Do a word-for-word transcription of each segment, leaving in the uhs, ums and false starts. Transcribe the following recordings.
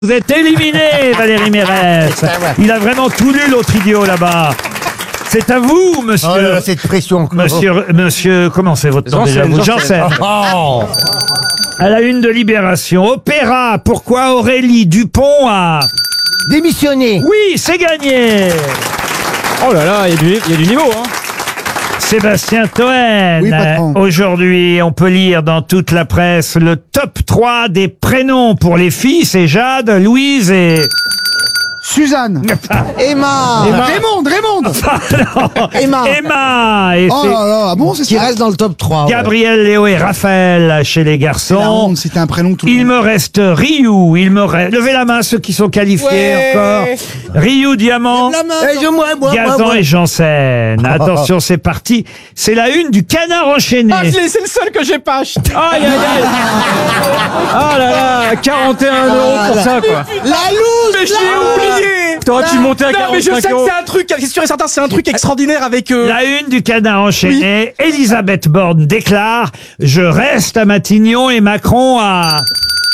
Vous êtes éliminé, Valérie Mérès. Il a vraiment tout lu, l'autre idiot, là-bas. C'est à vous, monsieur. Oh là là, cette pression. Monsieur, monsieur, comment c'est votre nom déjà vous, Janssen. Oh. À la une de Libération, Opéra, pourquoi Aurélie Dupont a... Démissionné. Oui, c'est gagné. Oh là là, il y, a du- il y a du niveau, hein. Sébastien Toen. Oui, patron. Aujourd'hui, on peut lire dans toute la presse le top trois des prénoms pour les filles. C'est Jade, Louise et... Suzanne. Emma. Emma. Raymond, Raymond. Non, Emma. Emma. Et Oh c'est là là, ah bon, c'est Qui ça. reste dans le top trois. ouais. Gabriel, Léo et Raphaël chez les La garçons. honte, c'était un prénom tout le Il monde. me reste Ryu, il me reste... Levez la main ceux qui sont qualifiés encore. Ryu, Diamant, Eh, je, moi, moi, moi, Gazan moi. et Janssen. Attention, c'est parti. C'est la une du Canard enchaîné. Ah, je l'ai, c'est le seul que j'ai pas acheté. Aïe, aïe, aïe. Ah là là, quarante et un euros pour ça, quoi. La loose. Mais j'ai oublié. T'aurais pu monter à Non, mais je sais quarante-cinq que euros. c'est un truc, c'est sûr et certain, c'est un truc extraordinaire avec... euh, La une du Canard enchaîné. Elisabeth Borne déclare « Je reste à Matignon et Macron a...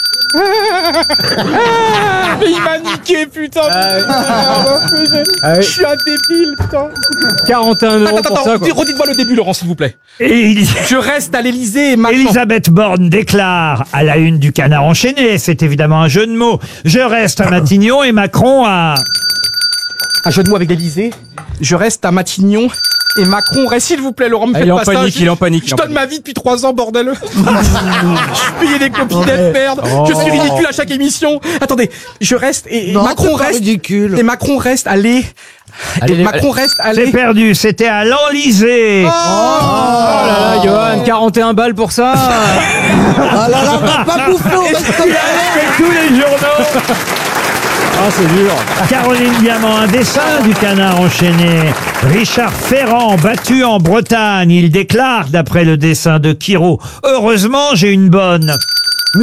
Mais il m'a niqué, putain. Ah oui. Je suis un débile, putain. quarante et un euros Attends, pour attends, ça, quoi. redites-moi le début, Laurent, s'il vous plaît. » Et il- Je reste à l'Élysée et maintenant... Elisabeth Borne déclare à la une du Canard enchaîné, c'est évidemment un jeu de mots, je reste à Matignon et Macron a... Un jeu de mots avec l'Élysée. Je reste à Matignon et Macron reste, s'il vous plaît, Laurent, me Ah, faites il est en pas ça. panique, Je- il est en panique, il Je est en donne panique. ma vie depuis trois ans, bordel. Je suis payé des copinettes, merde. Je suis ridicule à chaque émission. Attendez, je reste et, et Non, Macron c'est pas reste... ridicule. Et Macron reste à l'é... Allez, Et Macron reste à C'est l'é... perdu, c'était à l'Enlysée. Oh là là, Johan, quarante et un balles pour ça. Ah là là, va pas bouffer, on reste comme ça. C'est tous les journaux. Ah, c'est dur. Caroline Diamant, un dessin du Canard enchaîné. Richard Ferrand, battu en Bretagne. Il déclare, d'après le dessin de Kiro, « Heureusement, j'ai une bonne. Mutuelle. »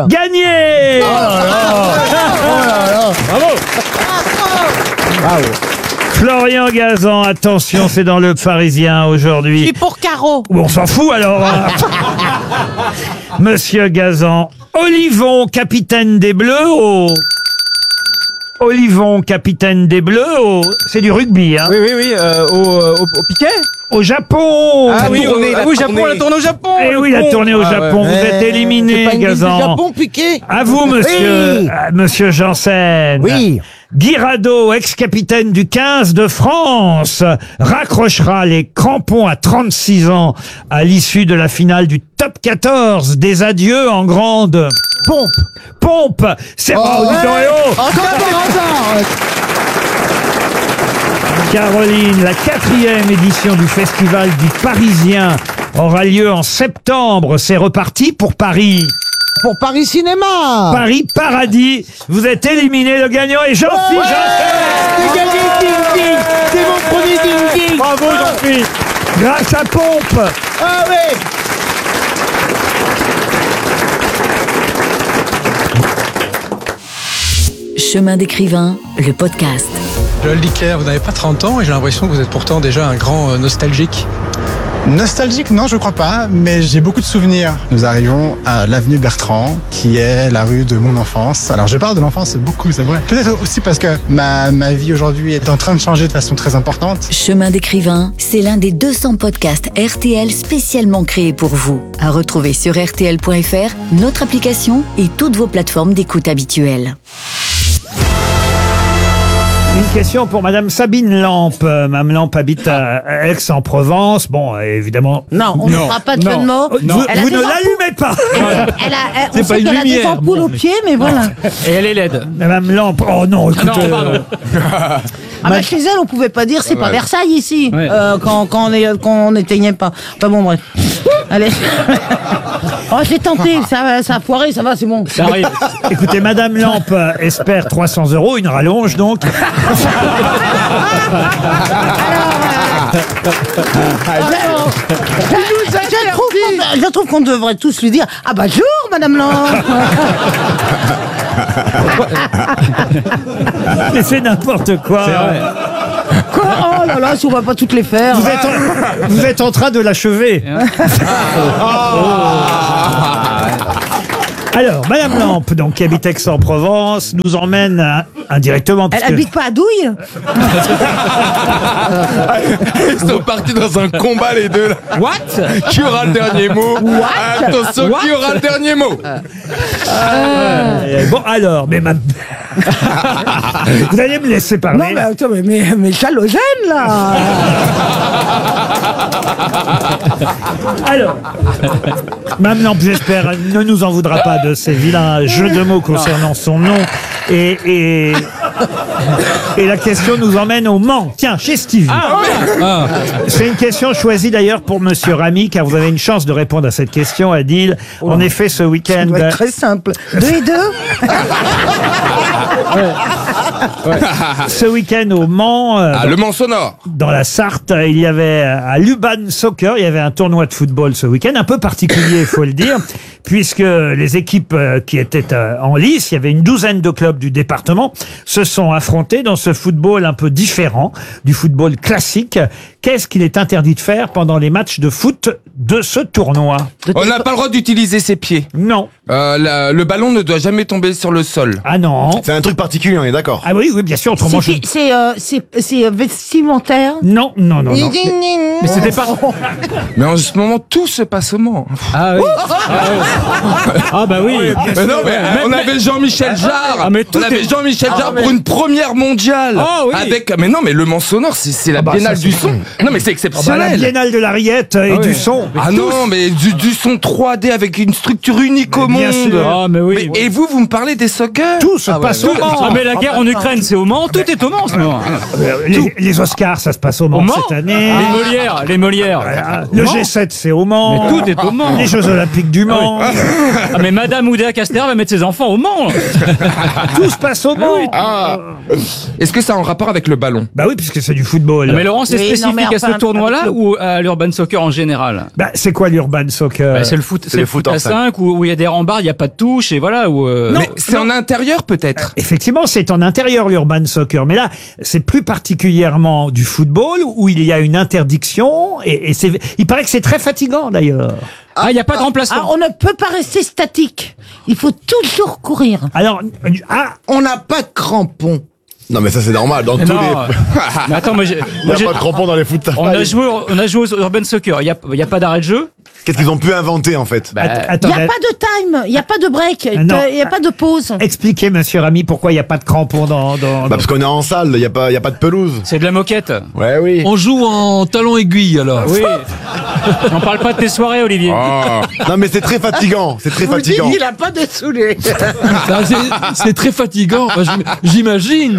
Gagné. Bravo. Florian Gazan, attention, c'est dans le Parisien aujourd'hui. pour Caro. Ou on s'en fout alors. hein. Monsieur Gazan, Olivon, capitaine des Bleus au... Olivon, capitaine des Bleus au... C'est du rugby, hein. Oui, oui, oui, euh, au, euh, au, au piquet. Au Japon. Ah oui, tournée, au, la ah oui, tournée. Japon, la tournée au Japon. Eh oui, la tournée au Ah, Japon. ouais. Vous êtes C'est éliminé, pas une ville du Gazan. Japon, Piqué. À vous, monsieur, Oui. euh, monsieur Janssen. Oui. Guy Rado, ex-capitaine du quinze de France, raccrochera les crampons à trente-six ans à l'issue de la finale du top quatorze. Des adieux en grande Pompe. pompe. C'est pas ouais. Comme par hasard. Caroline, la quatrième édition du Festival du Parisien aura lieu en septembre. C'est reparti pour Paris. Pour Paris Cinéma. Paris Paradis. Vous êtes éliminé. Le gagnant est Jean-Philippe Janssen. J'ai gagné Ding Ding. C'est mon premier Ding Ding. Bravo Jean-Philippe. Grâce à Pompe. Ah ouais. Chemin d'écrivain, le podcast. Joël Dicker, vous n'avez pas trente ans et j'ai l'impression que vous êtes pourtant déjà un grand euh, nostalgique. Nostalgique, non, je crois pas, mais j'ai beaucoup de souvenirs. Nous arrivons à l'avenue Bertrand, qui est la rue de mon enfance. Alors, je parle de l'enfance beaucoup, c'est vrai. Peut-être aussi parce que ma, ma vie aujourd'hui est en train de changer de façon très importante. Chemin d'écrivain, c'est l'un des deux cents podcasts R T L spécialement créés pour vous. À retrouver sur R T L point F R, notre application et toutes vos plateformes d'écoute habituelles. Une question pour Madame Sabine Lampe. Euh, Madame Lampe habite à à Aix-en-Provence. Bon, euh, évidemment. Non, on ne fera pas de jeu de mots. Vous, Elle a vous des ne ampoules. l'allumez pas. Elle a, elle- C'est on pas sait une qu'elle a des lumière. ampoules aux pieds, mais voilà. Et elle est laide. Madame Lampe. Oh non, écoute. non, pardon. euh, Ah bah chez elle, on pouvait pas dire c'est pas Versailles ici, Ouais. euh, quand, quand on est, quand on n'éteignait pas. Enfin bon, bref. Allez. Oh, j'ai tenté, ça, ça a foiré, ça va, c'est bon. Ça arrive. écoutez, Madame Lampe euh, espère trois cents euros, une rallonge donc. Alors, je, trouve qu'on- je trouve qu'on devrait tous lui dire ah bah jour, Madame Lampe. Mais c'est n'importe quoi. C'est vrai. Quoi Oh là là, si on va pas toutes les faire. Vous êtes, en, vous êtes en train de l'achever. Alors, Madame Lampe, donc, qui habite Aix-en-Provence, nous emmène euh, indirectement. Elle puisque- habite pas à Douille? Ils sont partis dans un combat les deux là. What? Qui aura le dernier mot? What? Attention, What qui aura le dernier mot? Euh, Bon, alors, mais ma... Vous allez me laisser parler. Non, mais attends, mais, mais, mais Chalogène, là. Alors, Mme Lampe, j'espère, ne nous en voudra pas de ces vilains jeux de mots concernant son nom. Et, et, et la question nous emmène au Mans. Tiens, chez Stevie. Ah. C'est une question choisie d'ailleurs pour Monsieur Ramy, car vous avez une chance de répondre à cette question, Adil. En effet, ce Ça week-end... doit être très simple. Deux et deux? Ce week-end au Mans, euh, Ah, le Mans sonore. dans la Sarthe, il y avait euh, à Luban Soccer, il y avait un tournoi de football ce week-end, un peu particulier, il faut le dire, puisque les équipes euh, qui étaient euh, en lice, il y avait une douzaine de clubs du département, se sont affrontés dans ce football un peu différent du football classique. Qu'est-ce qu'il est interdit de faire pendant les matchs de foot de ce tournoi? On n'a pas le droit d'utiliser ses pieds. Non. Euh, la- le ballon ne doit jamais tomber sur le sol. Ah non. C'est un truc particulier, on est d'accord. Ah oui, oui, bien sûr, autrement je... C'est c'est, euh, c'est- c'est vestimentaire? Non, non, non, non. Mais c'était pas. Mais en ce moment, tout se passe au Mans. Ah oui. Ah, oui. Ah bah oui. Mais non, mais on avait Jean-Michel Jarre. Ah, mais tout on avait est- Jean-Michel Jarre pour une première mondiale. Ah, oui. Avec, mais non, mais le Mans sonore, c'est c'est la bah, biennale ça, du c'est- son. Non, mais c'est Ah bah, la exceptionnel. biennale de la rillette et Ah du oui. son. Ah non, mais du, du son trois D avec une structure unique au Mais bien monde. sûr. Ah mais oui. Mais- et vous, vous me parlez des soccer? Tout se passe au Mans. Ah mais la guerre en Ukraine c'est au Mans, tout est au Mans en ce moment. Euh, Les, les Oscars, ça se passe au Mans Au Mans cette année. Les Molières, les Molières. Euh, Le Au Mans. G sept, c'est au Mans. Mais tout est au Mans. Les Jeux Olympiques du Mans. Ah mais Madame Oudéa Castéra va mettre ses enfants au Mans. Tout se passe au Mans. Ah. Est-ce que ça a un rapport avec le ballon? Bah oui, puisque c'est du football. Mais Laurent, c'est Oui, non, spécifique mais à ce enfin, tournoi-là avec le- ou à l'urban soccer en général? Bah, c'est quoi l'urban soccer? Bah, c'est le foot, c'est le le foot foot en à cinq où où il y a des rambardes, il y a pas de touche et voilà où. euh, Non. Mais c'est en intérieur peut-être? Effectivement, c'est en intérieur l'urban soccer, mais là, c'est plus particulièrement du football où il y a une interdiction et, et c'est, il paraît que c'est très fatigant d'ailleurs. Ah, il y a pas de Ah, remplaçant. on ne peut pas rester statique. Il faut toujours courir. Alors, euh, ah, On n'a pas de crampons. Non, mais ça, c'est normal. Dans Mais tous non, les. euh, mais attends, moi j'ai. Il n'y moi, a j'ai- pas de crampons dans les foot. On a joué, au- on a joué au urban soccer. Il y a, il y a pas d'arrêt de jeu. Qu'est-ce qu'ils ont pu inventer, en fait? Bah, att- Il n'y attendez, a pas de time, il n'y a pas de break, il non. n'y a pas de pause. expliquez, monsieur Ramy, pourquoi il n'y a pas de crampons dans... dans, Bah, dans- parce qu'on est en salle, il n'y a, pas- y a pas de pelouse. C'est de la moquette. Ouais, oui. On joue en talon aiguille alors. Oui. On parle pas de tes soirées, Olivier. Ah. Non, mais c'est très fatigant. C'est très Vous dites fatigant. qu'il n'a pas de saoulé. Ah, c'est- C'est très fatigant, Bah, j'im- j'imagine.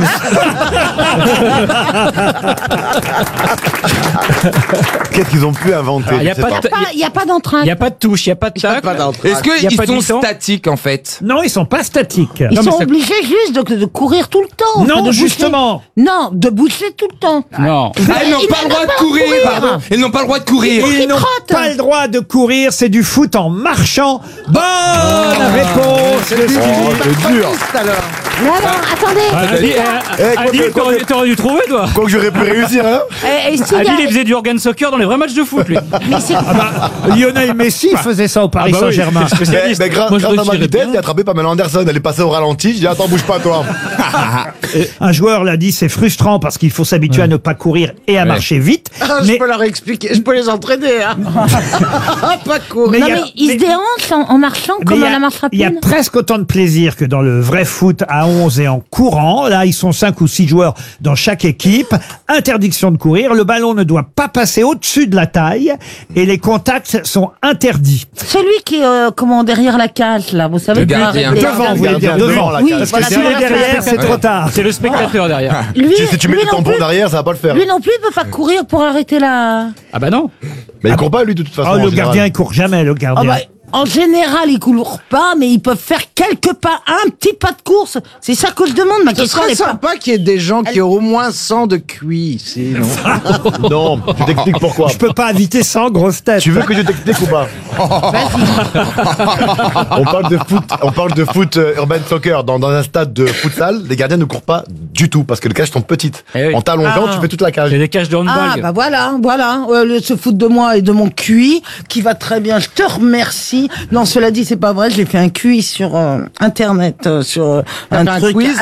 Qu'est-ce qu'ils ont pu inventer? Alors, y a Je sais pas pas. de- Pas- Il n'y a pas d'entrain. Il y a pas de touche, il y a pas de tacle. Est-ce Y a qu'ils pas de sont mi-temps statiques en fait? Non, ils sont pas statiques. Ils Non, mais sont ça- obligés juste de, de courir tout le temps. Non, enfin, de bouger. justement. Non, de bouger tout le temps. Non. Ah, ils n'ont Ils pas le n'ont droit pas de courir, courir. pardon. Ils n'ont pas le droit de courir. Ils n'ont trottent. pas le droit de courir, c'est du foot en marchant. Bonne réponse de Stevie. Oh, c'est dur. Mais alors, attendez. Ah, Adil, Eh, euh, quoi Adil, que- quoi t'aurais que- t'aurais dû trouver, toi. Quoi que j'aurais pu réussir, hein? Et, et s'il y a- Adil, il faisait du organ soccer dans les vrais matchs de foot, lui. mais c'est- Ah bah, Lionel Messi faisait ça au Paris Ah bah oui, Saint-Germain. c'est Mais, spécialiste. mais grâce Moi, je grâce à ma retirais vitesse, bien. j'ai attrapé Pamela Anderson. Elle est passée au ralenti. J'ai dit, attends, bouge pas, toi. Un joueur l'a dit, c'est frustrant parce qu'il faut s'habituer à ne pas courir et à marcher vite. Ah, mais Je peux leur expliquer, je peux les entraîner. Hein. pas courir. Mais non, il y a- mais ils se mais- déhanchent en, en marchant mais comme il y à a- la marche il y a rapide. presque autant de plaisir que dans le vrai foot à onze et en courant. Là, ils sont cinq ou six joueurs dans chaque équipe. Interdiction de courir. Le ballon ne doit pas passer au-dessus de la taille et les contacts sont interdits. Celui qui est euh, comment, derrière la cage, là, vous savez. Le qui va gardien. arrêter. Devant, vous voulez dire Devant devant. la Oui, cage. Parce que voilà, si c'est il est la derrière, cage. c'est trop tard. C'est le spectateur derrière. Lui, Si, si tu mets lui des non tampons plus, derrière, ça va pas le faire. lui non plus, il peut pas courir pour arrêter la... Ah bah non. Mais il court pas, lui, de toute façon. Oh, en le général. gardien, il court jamais, le Ah gardien. bah, en général, ils courent pas, mais ils peuvent faire quelques pas, un petit pas de course. C'est ça que je demande. Ma Ce question serait n'est pas... sympa qu'il y ait des gens qui ont au moins cent de Q I ici, non? Non, je t'explique pourquoi. Je peux pas inviter sans grosse tête. Tu veux que je t'explique ou pas? On parle de foot, on parle de foot euh, urban soccer dans, dans un stade de futsal. Les gardiens ne courent pas du tout parce que les cages sont petites. Eh oui. En t'allongeant, Ah. tu fais toute la cage. J'ai des cages de handball. Ah bah voilà, voilà, Euh, le- se foutre de moi et de mon Q I qui va très bien. Je te remercie. Non, cela dit, c'est pas vrai. J'ai fait un quiz sur euh, Internet, euh, sur euh, un fait un truc quiz